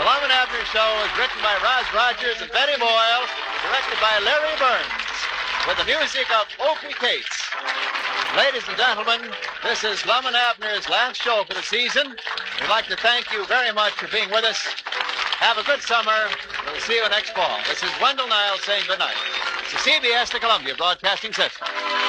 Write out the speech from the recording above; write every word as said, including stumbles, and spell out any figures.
The Lum and Abner Show is written by Roz Rogers and Betty Boyle, directed by Larry Burns, with the music of Opie Cates. Ladies and gentlemen, this is Lum and Abner's last show for the season. We'd like to thank you very much for being with us. Have a good summer. We'll see you next fall. This is Wendell Niles saying goodnight. It's the C B S, the Columbia Broadcasting System.